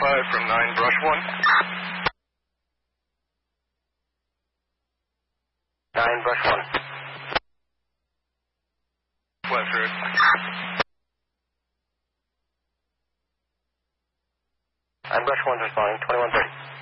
5 from 9 Brush 1. 9 Brush 1. West Road. 9 Brush 1 responding, 2130.